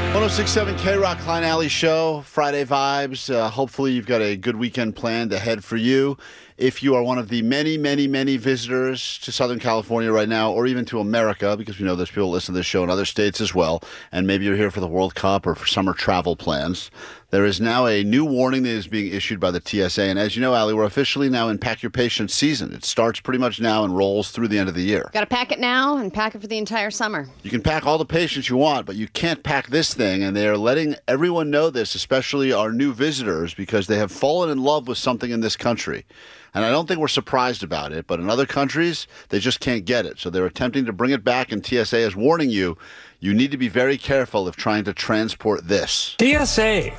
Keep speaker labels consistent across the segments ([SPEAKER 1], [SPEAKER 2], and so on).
[SPEAKER 1] 1067 K-Rock Klein Alley Show, Friday vibes. Hopefully you've got a good weekend planned ahead for you. If you are one of the many, many, many visitors to Southern California right now, or even to America, because we know there's people who listen to this show in other states as well, and maybe you're here for the World Cup or for summer travel plans, there is now a new warning that is being issued by the TSA. And as you know, Allie, we're officially now in Pack Your Patience season. It starts pretty much now and rolls through the end of the year.
[SPEAKER 2] Got to pack it now and pack it for the entire summer.
[SPEAKER 1] You can pack all the patience you want, but you can't pack this thing. And they are letting everyone know this, especially our new visitors, because they have fallen in love with something in this country. And I don't think we're surprised about it, but in other countries, they just can't get it. So they're attempting to bring it back, and TSA is warning you, you need to be very careful if trying to transport this.
[SPEAKER 3] TSA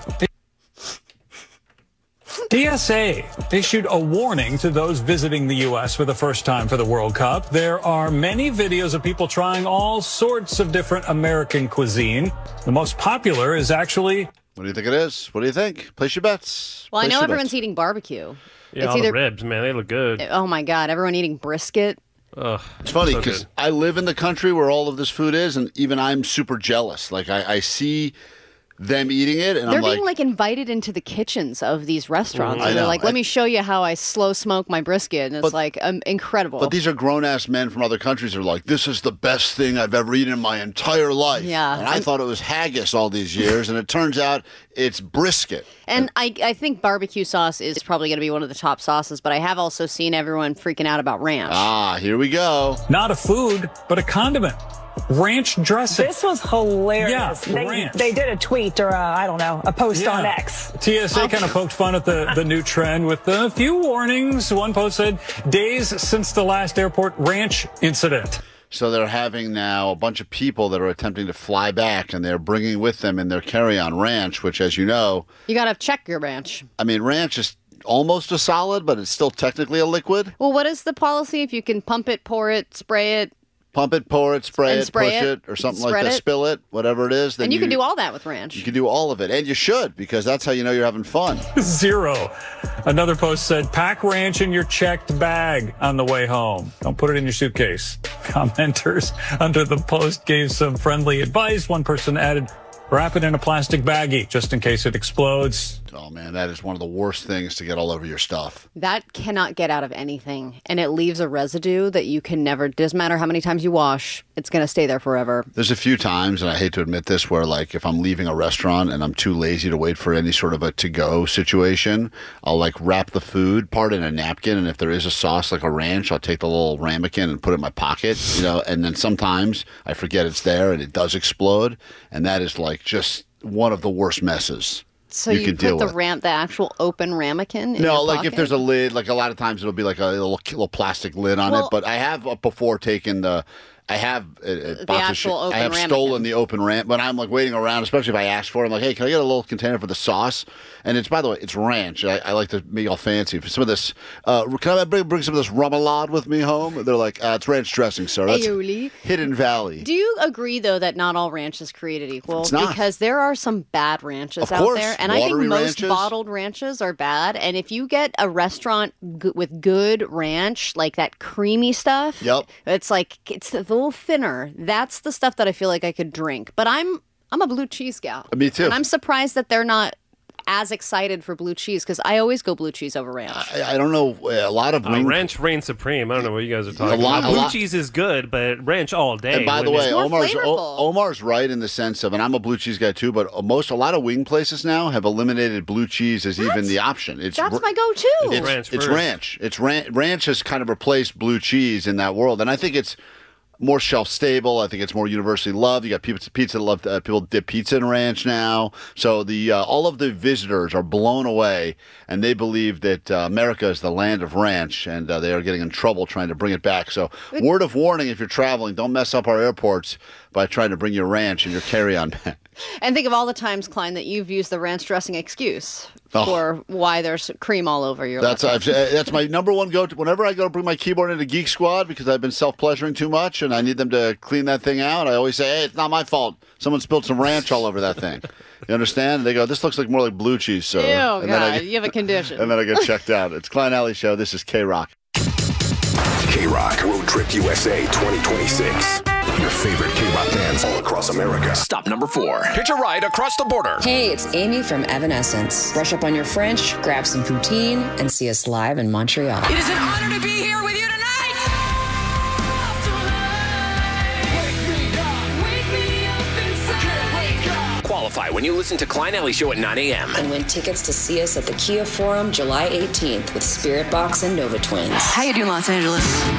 [SPEAKER 3] issued a warning to those visiting the U.S. for the first time for the World Cup. There are many videos of people trying all sorts of different American cuisine. The most popular is actually...
[SPEAKER 1] What do you think it is? What do you think? Place your bets.
[SPEAKER 2] Well,
[SPEAKER 1] Place
[SPEAKER 2] I know
[SPEAKER 1] your
[SPEAKER 2] everyone's
[SPEAKER 1] bets.
[SPEAKER 2] eating barbecue.
[SPEAKER 4] Yeah,
[SPEAKER 2] It's
[SPEAKER 4] all
[SPEAKER 2] either-
[SPEAKER 4] the ribs, man, they look good.
[SPEAKER 2] Oh, my God. Everyone eating brisket.
[SPEAKER 4] Ugh,
[SPEAKER 1] It's funny
[SPEAKER 4] so
[SPEAKER 1] because
[SPEAKER 4] good.
[SPEAKER 1] I live in the country where all of this food is, and even I'm super jealous. Like, I see them eating it, and
[SPEAKER 2] They're
[SPEAKER 1] I'm
[SPEAKER 2] being, like, invited into the kitchens of these restaurants.
[SPEAKER 1] I
[SPEAKER 2] And they're
[SPEAKER 1] know.
[SPEAKER 2] like, let me show you how I slow smoke my brisket. And it's, incredible.
[SPEAKER 1] But these are grown-ass men from other countries who are like, this is the best thing I've ever eaten in my entire life.
[SPEAKER 2] Yeah.
[SPEAKER 1] And I thought it was haggis all these years, and it turns out it's brisket.
[SPEAKER 2] And I think barbecue sauce is probably going to be one of the top sauces, but I have also seen everyone freaking out about ranch.
[SPEAKER 1] Ah, here we go.
[SPEAKER 3] not a food, but a condiment. Ranch dressing.
[SPEAKER 5] This was hilarious.
[SPEAKER 3] Yeah, ranch.
[SPEAKER 5] They did a tweet or a post on X.
[SPEAKER 3] TSA kind of poked fun at the new trend with a few warnings. One post said, days since the last airport ranch incident.
[SPEAKER 1] So they're having now a bunch of people that are attempting to fly back, and they're bringing with them in their carry-on ranch, which, as you know,
[SPEAKER 2] You got to check your ranch.
[SPEAKER 1] I mean, ranch is almost a solid, but it's still technically a liquid.
[SPEAKER 2] Well, what is the policy? If you can pump it, pour it, spray it,
[SPEAKER 1] Pump it, pour it, spray
[SPEAKER 2] And
[SPEAKER 1] it,
[SPEAKER 2] spray
[SPEAKER 1] push
[SPEAKER 2] it,
[SPEAKER 1] it, or something like
[SPEAKER 2] spread
[SPEAKER 1] that.
[SPEAKER 2] it.
[SPEAKER 1] Spill it, whatever it is. Then
[SPEAKER 2] and you can do all that with ranch.
[SPEAKER 1] You can do all of it, and you should, because that's how you know you're having fun.
[SPEAKER 3] 0. Another post said, pack ranch in your checked bag on the way home. Don't put it in your suitcase. Commenters under the post gave some friendly advice. One person added, wrap it in a plastic baggie just in case it explodes.
[SPEAKER 1] Oh, man, that is one of the worst things to get all over your stuff.
[SPEAKER 2] That cannot get out of anything, and it leaves a residue that you can never, doesn't matter how many times you wash, it's going to stay there forever.
[SPEAKER 1] There's a few times, and I hate to admit this, where, like, if I'm leaving a restaurant and I'm too lazy to wait for any sort of a to-go situation, I'll, like, wrap the food part in a napkin, and if there is a sauce, like a ranch, I'll take the little ramekin and put it in my pocket, you know, and then sometimes I forget it's there, and it does explode, and that is, like, just one of the worst messes.
[SPEAKER 2] So
[SPEAKER 1] you
[SPEAKER 2] you
[SPEAKER 1] can deal
[SPEAKER 2] put
[SPEAKER 1] with.
[SPEAKER 2] the actual open ramekin in
[SPEAKER 1] No,
[SPEAKER 2] your
[SPEAKER 1] like
[SPEAKER 2] pocket?
[SPEAKER 1] if there's a lid, like a lot of times it'll be like a little plastic lid on
[SPEAKER 2] Well-
[SPEAKER 1] it. But I have before taken the, I have a box of
[SPEAKER 2] actual open
[SPEAKER 1] I have
[SPEAKER 2] ramekin.
[SPEAKER 1] stolen the open ram. When I'm like waiting around, especially if I ask for it, I'm like, hey, can I get a little container for the sauce? And it's, by the way, it's ranch. I like to be all fancy. For some of this, can I bring some of this remoulade with me home? They're like, it's ranch dressing, sir. That's
[SPEAKER 2] Aioli.
[SPEAKER 1] Hidden Valley.
[SPEAKER 2] Do you agree, though, that not all ranch is created equal?
[SPEAKER 1] It's not.
[SPEAKER 2] Because there are some bad ranches
[SPEAKER 1] Of
[SPEAKER 2] out
[SPEAKER 1] course.
[SPEAKER 2] there. And I think
[SPEAKER 1] Watery
[SPEAKER 2] most
[SPEAKER 1] ranches.
[SPEAKER 2] bottled ranches are bad. And if you get a restaurant with good ranch, like that creamy stuff,
[SPEAKER 1] Yep.
[SPEAKER 2] it's like, it's a little thinner. That's the stuff that I feel like I could drink. But I'm a blue cheese gal.
[SPEAKER 1] Me too.
[SPEAKER 2] And I'm surprised that they're not as excited for blue cheese, because I always go blue cheese over ranch.
[SPEAKER 1] I don't know. A lot of wing.
[SPEAKER 4] Ranch reigns supreme. I don't know what you guys are talking
[SPEAKER 1] lot-
[SPEAKER 4] about.
[SPEAKER 1] a
[SPEAKER 4] Blue
[SPEAKER 1] lot-
[SPEAKER 4] cheese is good, but ranch all day.
[SPEAKER 1] And by the
[SPEAKER 4] wins.
[SPEAKER 1] way,
[SPEAKER 2] more
[SPEAKER 1] Omar's
[SPEAKER 2] flavorful.
[SPEAKER 1] Omar's right in the sense of, and I'm a blue cheese guy too, but a lot of wing places now have eliminated blue cheese as even the option. It's
[SPEAKER 2] That's
[SPEAKER 1] r-
[SPEAKER 2] my go-to.
[SPEAKER 1] It's
[SPEAKER 4] Ranch
[SPEAKER 1] It's
[SPEAKER 4] first.
[SPEAKER 1] ranch. It's ranch has kind of replaced blue cheese in that world, and I think it's more shelf stable. I think it's more universally loved. You got pizza that love people dip pizza in ranch now. So the all of the visitors are blown away, and they believe that America is the land of ranch, and they are getting in trouble trying to bring it back. So word of warning: if you're traveling, don't mess up our airports by trying to bring your ranch in your carry-on bag.
[SPEAKER 2] And think of all the times, Klein, that you've used the ranch dressing excuse
[SPEAKER 1] Oh.
[SPEAKER 2] for why there's cream all over your
[SPEAKER 1] That's
[SPEAKER 2] lip.
[SPEAKER 1] that's my number one go-to. Whenever I go to bring my keyboard into Geek Squad because I've been self-pleasuring too much and I need them to clean that thing out, I always say, hey, it's not my fault. Someone spilled some ranch all over that thing. You understand? They go, this looks like more like blue cheese, sir.
[SPEAKER 2] Ew,
[SPEAKER 1] And then I
[SPEAKER 2] God,
[SPEAKER 1] get-
[SPEAKER 2] you have a condition.
[SPEAKER 1] And then I get checked out. It's Klein Alley Show. This is K-Rock.
[SPEAKER 6] K-Rock Road Trip USA 2026. Your favorite K-Rock bands all across America.
[SPEAKER 7] Stop number 4. Hitch a ride across the border.
[SPEAKER 8] Hey, it's Amy from Evanescence. Brush up on your French, grab some poutine, and see us live in Montreal.
[SPEAKER 9] It is an honor to be here with you tonight.
[SPEAKER 7] Qualify when you listen to Klein Alley Show at 9 a.m.
[SPEAKER 8] And win tickets to see us at the Kia Forum July 18th with Spirit Box and Nova Twins.
[SPEAKER 9] How you doing, Los Angeles?